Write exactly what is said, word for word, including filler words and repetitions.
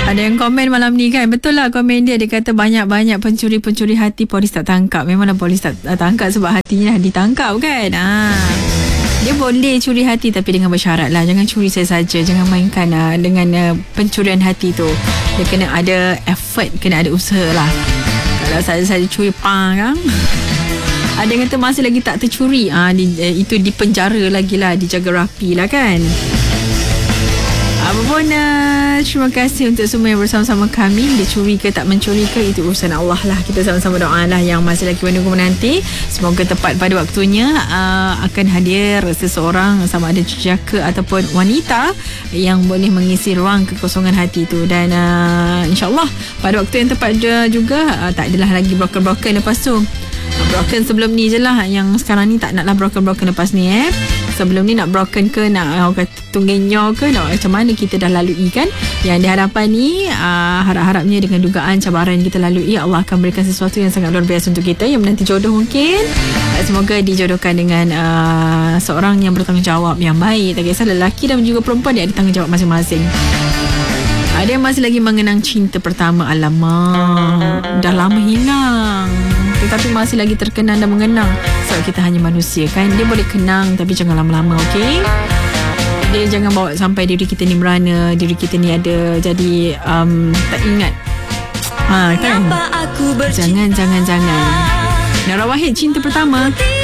Ada yang komen malam ni kan. Betul lah komen dia. Dia kata banyak-banyak pencuri-pencuri hati polis tak tangkap. Memanglah polis tak, tak tangkap sebab hatinya dah ditangkap kan. Ha. Dia boleh curi hati tapi dengan bersyarat lah. Jangan curi saja-saja. Jangan mainkan uh, dengan uh, pencurian hati tu. Dia kena ada effort, kena ada usaha lah. Kalau saja-saja curi pang kan. Ada yang kata masih lagi tak tercuri. Ah, di, uh, itu di penjara lagi lah. Dijaga rapi lah kan. Apapun, uh, terima kasih untuk semua yang bersama-sama kami. Dia curi ke tak mencuri ke, itu urusan Allah lah. Kita sama-sama doa lah yang masih lagi menunggu menanti. Semoga tepat pada waktunya uh, akan hadir seseorang, sama ada jejaka ataupun wanita yang boleh mengisi ruang kekosongan hati itu. Dan uh, insyaAllah pada waktu yang tepat juga uh, tak adalah lagi broken-broken lepas tu. Broken sebelum ni je lah. Yang sekarang ni tak naklah broken-broken lepas ni eh. Sebelum ni nak broken ke, nak orang kata tunggenyo ke, nak macam mana kita dah lalui kan. Yang di hadapan ni uh, harap-harapnya dengan dugaan cabaran yang kita lalui, Allah akan berikan sesuatu yang sangat luar biasa untuk kita. Yang menanti jodoh mungkin uh, semoga dijodohkan dengan uh, seorang yang bertanggungjawab, yang baik. Tak kisah lelaki dan juga perempuan, dia ada tanggungjawab masing-masing. Ada yang masih lagi mengenang cinta pertama. Alamak, dah lama hilang tetapi masih lagi terkenang dan mengenang. Sebab kita hanya manusia kan. Dia boleh kenang tapi jangan lama-lama, okey? Dia jangan bawa sampai diri kita ni merana, diri kita ni ada jadi um, tak ingat. Ha kan? Jangan, jangan, jangan. Nara Wahid, cinta pertama.